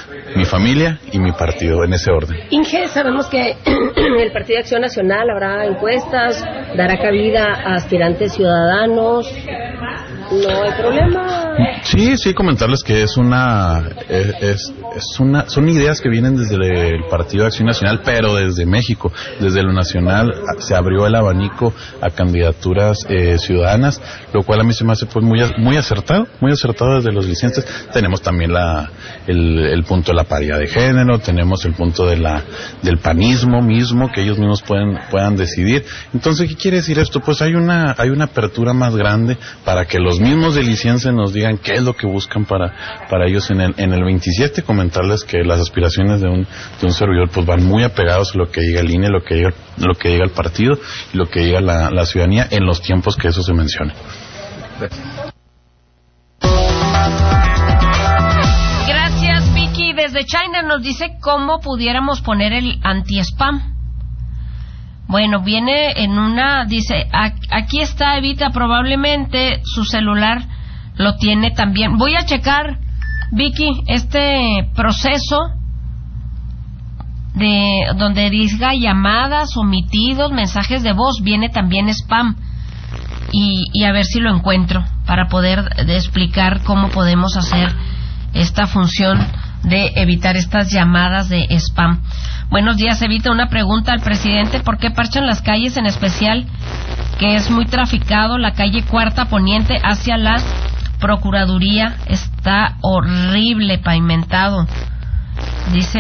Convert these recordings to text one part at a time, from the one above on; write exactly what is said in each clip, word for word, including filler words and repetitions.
mi familia y mi partido, en ese orden. Inge, sabemos que el Partido de Acción Nacional habrá encuestas, dará cabida a aspirantes ciudadanos. No hay problema. Sí, sí, comentarles que es una, es, es, es una, son ideas que vienen desde el Partido de Acción Nacional, pero desde México, desde lo nacional se abrió el abanico a candidaturas eh, ciudadanas, lo cual a mí se me hace pues muy, muy acertado, muy acertado desde los licencias. Tenemos también la, el, el punto de la paridad de género, tenemos el punto de la, del panismo mismo, que ellos mismos pueden, puedan decidir. Entonces, ¿qué quiere decir esto? Pues hay una, hay una apertura más grande para que los mismos de licencia nos digan qué es lo que buscan para para ellos en el en el veintisiete. Comentarles que las aspiraciones de un de un servidor pues van muy apegados a lo que diga el I N E, lo que diga lo que diga el partido y lo que diga la, la ciudadanía en los tiempos que eso se mencione. Gracias, Vicky. Desde China nos dice cómo pudiéramos poner el anti-spam. Bueno, viene en una, dice, aquí está Evita, probablemente su celular lo tiene también. Voy a checar, Vicky, este proceso de donde diga llamadas, omitidos, mensajes de voz, viene también spam. Y, y a ver si lo encuentro para poder explicar cómo podemos hacer esta función de evitar estas llamadas de spam. Buenos días, Evita. Una pregunta al presidente: ¿por qué parchan las calles, en especial que es muy traficado la calle Cuarta Poniente hacia la Procuraduría? Está horrible pavimentado. Dice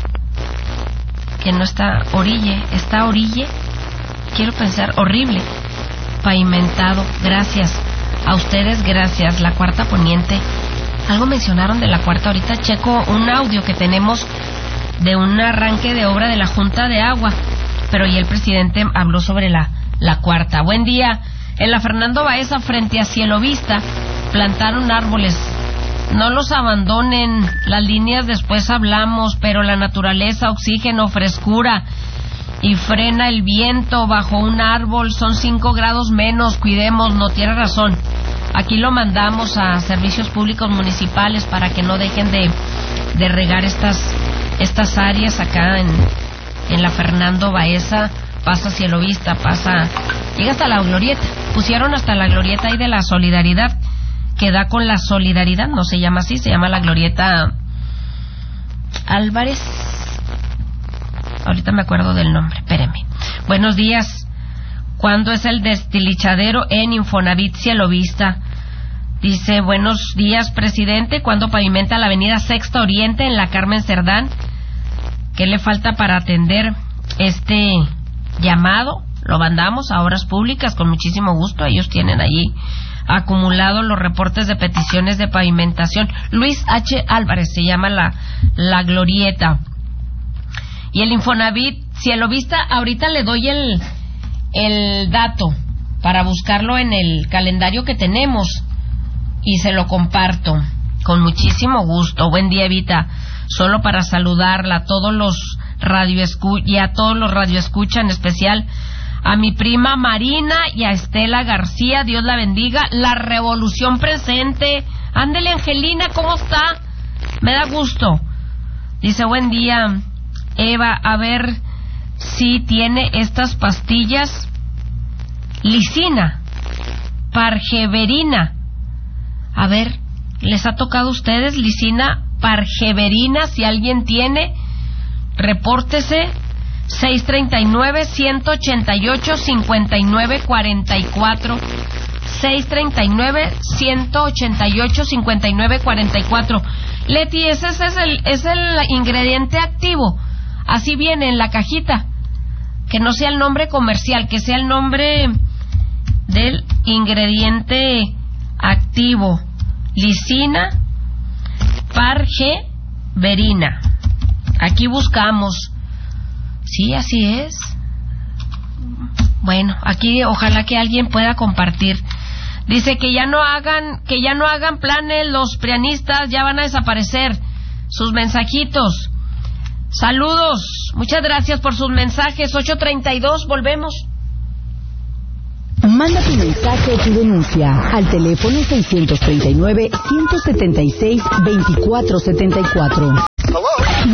que no está orille, está orille. Quiero pensar horrible pavimentado. Gracias a ustedes, gracias. La Cuarta Poniente. Algo mencionaron de la Cuarta. Ahorita checo un audio que tenemos de un arranque de obra de la Junta de Agua, pero ya el presidente habló sobre la, la Cuarta. Buen día. En la Fernando Baeza, frente a Cielo Vista, plantaron árboles. No los abandonen, las líneas después hablamos, pero la naturaleza, oxígeno, frescura y frena el viento bajo un árbol, son cinco grados menos, cuidemos, no tiene razón. Aquí lo mandamos a servicios públicos municipales para que no dejen de, de regar estas estas áreas acá en, en la Fernando Baeza. Pasa Cielo Vista, pasa, llega hasta la glorieta. Pusieron hasta la glorieta ahí de la Solidaridad, que da con la Solidaridad, no se llama así, se llama la glorieta Álvarez. Ahorita me acuerdo del nombre, espéreme. Buenos días. ¿Cuándo es el destilichadero en Infonavit Cielo Vista? Dice, buenos días, presidente. ¿Cuándo pavimenta la avenida Sexta Oriente en la Carmen Cerdán? ¿Qué le falta para atender este llamado? Lo mandamos a Obras Públicas con muchísimo gusto. Ellos tienen allí acumulados los reportes de peticiones de pavimentación. Luis H. Álvarez se llama la, la glorieta. Y el Infonavit Cielo Vista, ahorita le doy el, el dato para buscarlo en el calendario que tenemos y se lo comparto con muchísimo gusto. Buen día, Evita. Solo para saludarla a todos los radioescu y a todos los radioescucha, en especial a mi prima Marina y a Estela García, Dios la bendiga. La revolución presente. Ándele, Angelina, ¿cómo está? Me da gusto. Dice, buen día, Eva, a ver si tiene estas pastillas lisina, pargeverina. A ver, ¿les ha tocado a ustedes lisina, pargeverina? Si alguien tiene, repórtese. seis treinta y nueve, ciento ochenta y ocho, cincuenta y nueve cuarenta y cuatro. seis treinta y nueve, ciento ochenta y ocho, cincuenta y nueve cuarenta y cuatro. Leti, ese, ese es el, es el ingrediente activo. Así viene en la cajita. Que no sea el nombre comercial, que sea el nombre del ingrediente activo. Lisina, pargeverina. Aquí buscamos. Sí, así es. Bueno, aquí ojalá que alguien pueda compartir. Dice que ya no hagan, que ya no hagan planes los prianistas, ya van a desaparecer. Sus mensajitos. Saludos. Muchas gracias por sus mensajes. ocho treinta y dos, volvemos. Manda tu mensaje o tu denuncia al teléfono seiscientos treinta y nueve, ciento setenta y seis, veinticuatro setenta y cuatro.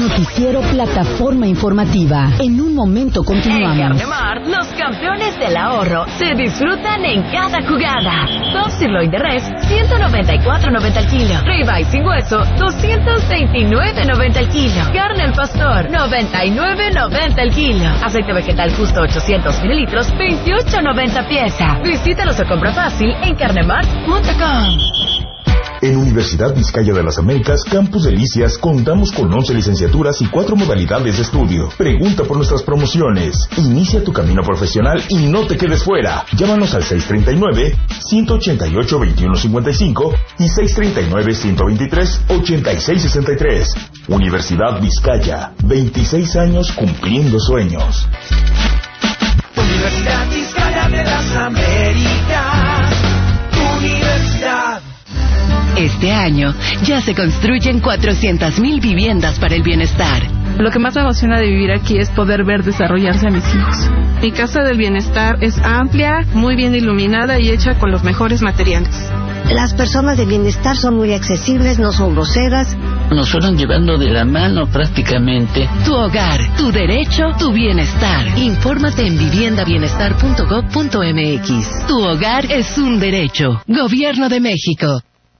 Noticiero Plataforma Informativa. En un momento continuamos. En Carnemart, los campeones del ahorro se disfrutan en cada jugada. Top Sirloin de Res, ciento noventa y cuatro noventa el kilo. Ribeye sin hueso, doscientos veintinueve noventa el kilo. Carne al pastor, noventa y nueve noventa el kilo. Aceite vegetal justo ochocientos mililitros, veintiocho noventa pieza. Visítanos o compra fácil en carnemart punto com. En Universidad Vizcaya de las Américas, Campus Delicias, contamos con once licenciaturas y cuatro modalidades de estudio. Pregunta por nuestras promociones. Inicia tu camino profesional y no te quedes fuera. Llámanos al seis treinta y nueve, ciento ochenta y ocho, veintiuno cincuenta y cinco y seis treinta y nueve, ciento veintitrés, ochenta y seis sesenta y tres. Universidad Vizcaya, veintiséis años cumpliendo sueños. Universidad Vizcaya de las Américas, Universidad. Este año ya se construyen cuatrocientas mil viviendas para el bienestar. Lo que más me emociona de vivir aquí es poder ver desarrollarse a mis hijos. Mi Casa del Bienestar es amplia, muy bien iluminada y hecha con los mejores materiales. Las personas de bienestar son muy accesibles, no son groseras. Nos fueron llevando de la mano prácticamente. Tu hogar, tu derecho, tu bienestar. Infórmate en vivienda bienestar punto gob punto eme equis. Tu hogar es un derecho. Gobierno de México.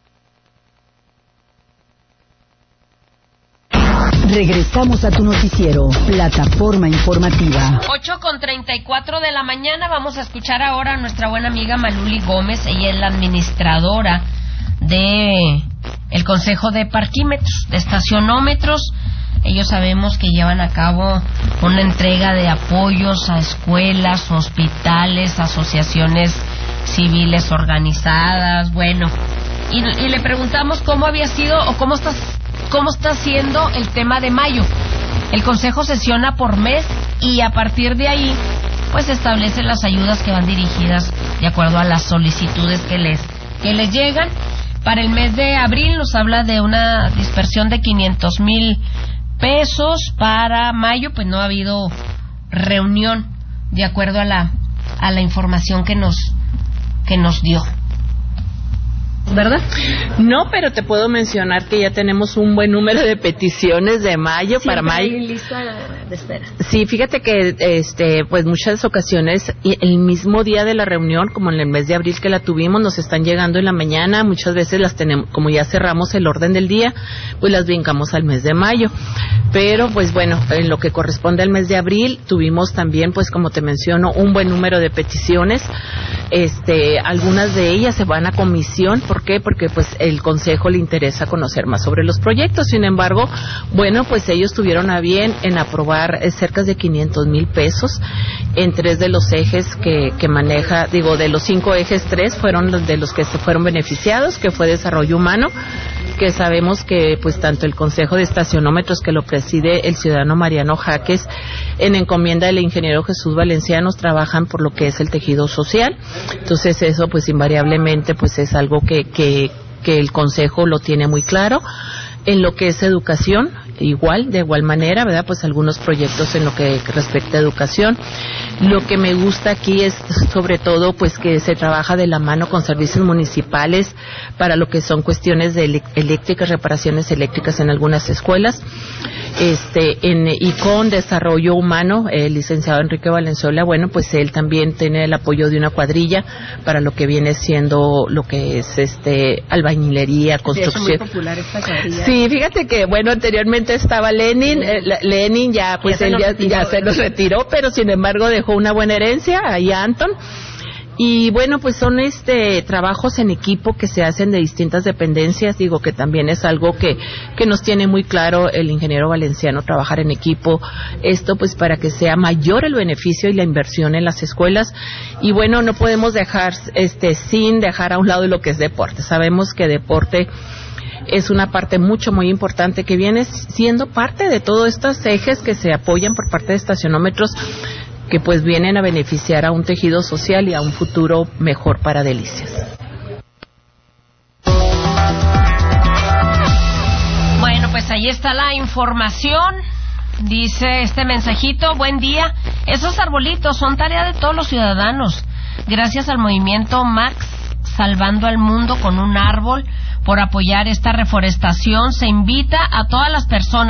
Regresamos a tu noticiero, Plataforma Informativa. ocho con treinta y cuatro de la mañana. Vamos a escuchar ahora a nuestra buena amiga Maluli Gómez. Ella es la administradora de el Consejo de Parquímetros, de Estacionómetros. Ellos sabemos que llevan a cabo una entrega de apoyos a escuelas, hospitales, asociaciones civiles organizadas. Bueno, y, y le preguntamos cómo había sido o cómo estás cómo está siendo el tema de mayo. El Consejo sesiona por mes y a partir de ahí pues establece las ayudas que van dirigidas de acuerdo a las solicitudes que les que les llegan. Para el mes de abril nos habla de una dispersión de quinientos mil pesos. Para mayo pues no ha habido reunión de acuerdo a la a la información que nos que nos dio, ¿verdad? No, pero te puedo mencionar que ya tenemos un buen número de peticiones de mayo. Siempre para mayo. Hay lista de espera. Sí, fíjate que este, pues muchas ocasiones el mismo día de la reunión, como en el mes de abril que la tuvimos, nos están llegando en la mañana. Muchas veces las tenemos, como ya cerramos el orden del día, pues las brincamos al mes de mayo. Pero pues bueno, en lo que corresponde al mes de abril tuvimos también, pues como te menciono, un buen número de peticiones. Este, algunas de ellas se van a comisión. ¿Por qué? Porque pues el Consejo le interesa conocer más sobre los proyectos. Sin embargo, bueno, pues ellos tuvieron a bien en aprobar eh, cerca de quinientos mil pesos en tres de los ejes que, que maneja, digo, de los cinco ejes, tres fueron los de los que se fueron beneficiados, que fue desarrollo humano, que sabemos que pues tanto el Consejo de Estacionómetros, que lo preside el ciudadano Mariano Jaques, en encomienda del ingeniero Jesús Valencianos, trabajan por lo que es el tejido social. Entonces eso pues invariablemente pues es algo que, que, que el Consejo lo tiene muy claro. En lo que es educación, igual, de igual manera, ¿verdad? Pues algunos proyectos en lo que respecta a educación. Lo que me gusta aquí es, sobre todo, pues que se trabaja de la mano con servicios municipales para lo que son cuestiones de eléctricas, reparaciones eléctricas en algunas escuelas. Este, en, y con desarrollo humano, el licenciado Enrique Valenzuela, bueno, pues él también tiene el apoyo de una cuadrilla para lo que viene siendo lo que es este albañilería, construcción. Sí, es muy popular esta cuadrilla. Sí, fíjate que, bueno, anteriormente estaba Lenin, sí. eh, Lenin ya, pues ya él ya, ya se nos retiró, pero sin embargo dejó una buena herencia ahí a Anton. Y bueno, pues son este trabajos en equipo que se hacen de distintas dependencias, digo que también es algo que, que nos tiene muy claro el ingeniero Valenciano, trabajar en equipo, esto pues para que sea mayor el beneficio y la inversión en las escuelas. Y bueno, no podemos dejar este sin dejar a un lado lo que es deporte. Sabemos que deporte es una parte mucho, muy importante que viene siendo parte de todos estos ejes que se apoyan por parte de estacionómetros, que pues vienen a beneficiar a un tejido social y a un futuro mejor para Delicias. Bueno, pues ahí está la información. Dice este mensajito: buen día, esos arbolitos son tarea de todos los ciudadanos. Gracias al movimiento Max Salvando al Mundo con un Árbol por apoyar esta reforestación, se invita a todas las personas